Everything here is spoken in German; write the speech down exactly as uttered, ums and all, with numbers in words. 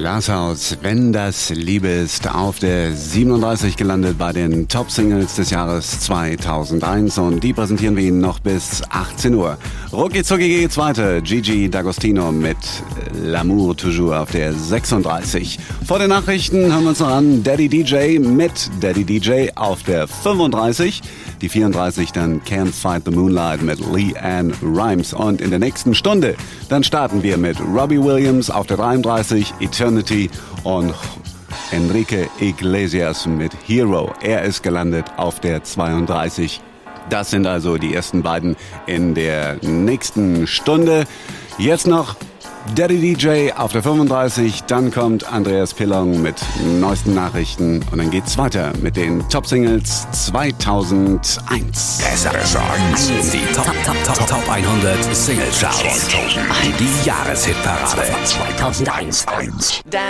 Glasshouse, wenn das Liebe ist, auf der siebenunddreißig gelandet bei den Top-Singles des Jahres zweitausendeins und die präsentieren wir Ihnen noch bis achtzehn Uhr. Rucki zucki geht's weiter. Gigi D'Agostino mit L'amour toujours auf der sechsunddreißig. Vor den Nachrichten hören wir uns noch an Daddy D J mit Daddy D J auf der fünfunddreißig. Die vierunddreißig dann Can't Fight the Moonlight mit LeAnn Rimes. Und in der nächsten Stunde dann starten wir mit Robbie Williams auf der dreiunddreißig, Eternity und Enrique Iglesias mit Hero. Er ist gelandet auf der zweiunddreißig. Das sind also die ersten beiden in der nächsten Stunde. Jetzt noch Daddy D J auf der fünfunddreißig, dann kommt Andreas Pillong mit neuesten Nachrichten und dann geht's weiter mit den Top-Singles zweitausendeins. S R eins, die Top, Top, Top, Top hundert Single-Charts, die Jahreshitparade zweitausendeins.